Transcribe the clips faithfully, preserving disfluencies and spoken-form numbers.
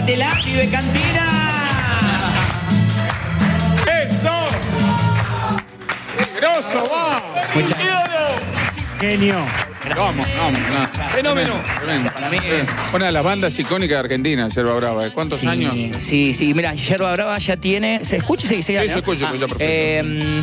Llévatela, pibe cantina. ¡Eso! ¡Grosso, va! Muchas Genio. Vamos, vamos. No. Fenómeno. Tremendo. Para mí, Eh, Una de las bandas icónicas de Argentina, Yerba Brava. ¿eh? ¿Cuántos sí, años? Sí, sí, mira, Yerba Brava ya tiene. ¿Se escucha? Sí, sí, Sí, ¿no? yo escucho, escucho perfecto. Eh,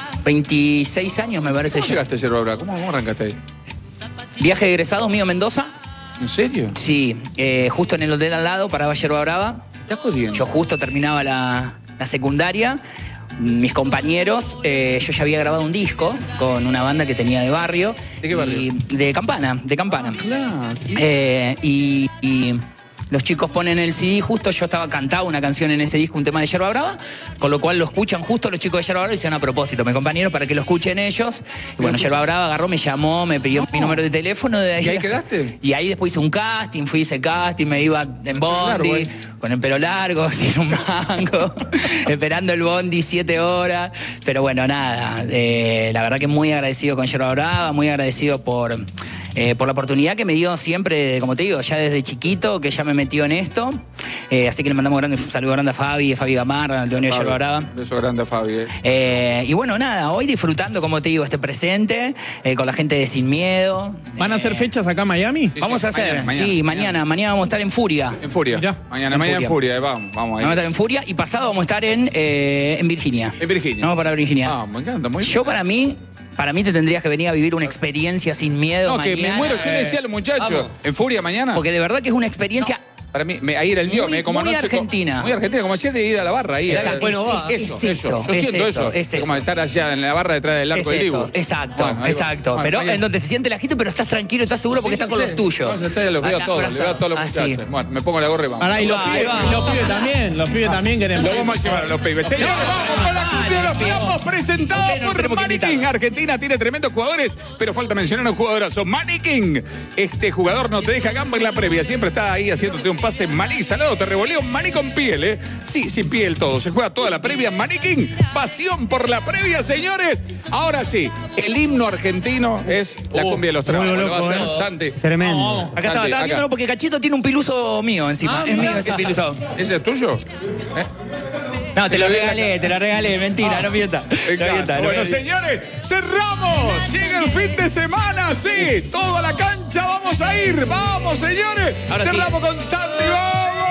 veintiséis años me parece. ¿Cómo ya. llegaste a Yerba Brava? ¿Cómo, cómo arrancaste ahí? Viaje de egresados mío a Mendoza. ¿En serio? Sí, eh, justo en el hotel al lado, paraba Yerba Brava. ¿Estás jodiendo? Yo justo terminaba la, la secundaria. Mis compañeros, eh, yo ya había grabado un disco con una banda que tenía de barrio. ¿De qué barrio? Y de Campana, de Campana. Ah, claro. Eh, y, y los chicos ponen el C D, justo yo estaba cantaba una canción en ese disco, un tema de Yerba Brava, con lo cual lo escuchan justo los chicos de Yerba Brava y hicieron a propósito, mi compañero, para que lo escuchen ellos. Y bueno, Yerba Brava agarró, me llamó, me pidió mi número de teléfono. De ahí, ¿Y ahí quedaste? Y ahí después hice un casting, fui a ese casting, me iba en bondi, Claro, con el pelo largo, sin un mango, esperando el bondi siete horas. Pero bueno, nada, eh, la verdad que muy agradecido con Yerba Brava, muy agradecido por... Eh, por la oportunidad que me dio siempre, como te digo, ya desde chiquito, que ya me metió en esto. Eh, así que le mandamos un saludo grande a Fabi, a Fabi Gamarra, al dueño de Yerba Brava. Beso grande a Fabi. Eh. Eh, y bueno, nada, hoy disfrutando, como te digo, este presente, eh, con la gente de Sin Miedo. ¿Van a hacer fechas acá en Miami? Sí, Vamos sí, a hacer, mañana, mañana, sí, mañana. mañana, mañana vamos a estar en Furia. En Furia. Mirá. Mañana, En mañana Furia. en Furia. eh, Vamos, vamos ahí. Vamos a estar en Furia y pasado vamos a estar en, eh, en Virginia. En Virginia. Vamos para Virginia. Ah, me encanta, muy bien. Yo para mí, para mí te tendrías que venir a vivir una experiencia sin miedo. No, que me mañana. muero. Yo le decía a los muchachos. Vamos. ¿En Furia mañana? Porque de verdad que es una experiencia... Para mí, me, ahí era el guión, Muy- eh, como muy anoche, argentina. Como, muy argentina, como ayer de ir a la barra ahí. Exacto, eh, bueno, es- va. es- eso, es eso. eso, Yo es siento eso, eso. es como eso. estar allá en la barra detrás del arco Es del eso, Dibu. exacto, Bueno, ahí va. exacto. Bueno, pero ahí va. en donde se siente la gente, pero estás tranquilo, estás seguro porque Sí, estás sí, con sí. los tuyos. No, ustedes los veo Acá, todos, los veo a todos los así. muchachos. Bueno, me pongo la gorra y vamos. Pará, y los Ahí va, pibes, ahí va. y los pibes también, los pibes también queremos. Lo vamos a llevar a los pibes. Señores, vamos con la cumbia de los flamos presentado Ok, no por tenemos que Maniquín. invitar. Argentina tiene tremendos jugadores, pero falta mencionar a un jugadorazo. Maniquín. Este jugador no te deja gamba en la previa. Siempre está ahí haciéndote un pase maní salado. Te revolea un maní con piel, ¿eh? Sí, sin piel todo. Se juega toda la previa. Maniquín. Pasión por la previa, señores. Ahora sí, el himno argentino es la cumbia de los me tramos. vuelvo Lo va a loco, hacer ¿eh? Santi. Tremendo. Acá estaba, Santi, estaba acá. viéndolo porque Cachito tiene un piluso mío encima. Ah, es mío mirá. ese piluso. ¿Ese es tuyo? ¿Eh? No, te lo lo vi regalé, te lo regalé. Mentira, no mientas. Me encanta. Bueno, señores, cerramos. Llega el fin de semana, sí. Toda la cancha vamos a ir. Vamos, señores. Ahora sí. Cerramos con Santi. ¡Vamos!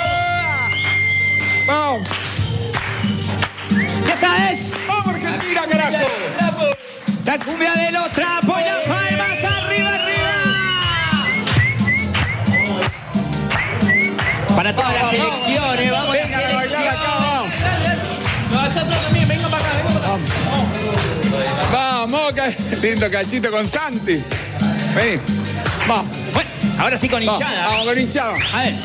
¡Vamos! Y esta es ¡Vamos, Argentina, carajo! la cumbia de los trapos. Las palmas arriba, arriba. Para todas las selecciones, vamos a Vengan a bailar acá, vamos. Nosotros también, vengan para acá, vengan para acá. Vamos, ca- lindo cachito con Santi. Vení. Vamos. Bueno, ahora sí con Vamos, hinchada. vamos con hinchada. A ver.